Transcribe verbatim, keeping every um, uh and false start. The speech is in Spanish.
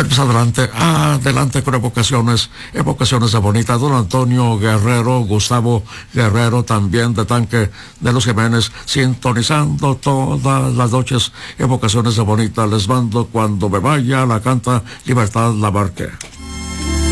Pues adelante, adelante con evocaciones, evocaciones de Bonita, don Antonio Guerrero, Gustavo Guerrero, también de Tanque de los Jiménez, sintonizando todas las noches, evocaciones de Bonita. Les mando Cuando me vaya, la canta Libertad Lamarque.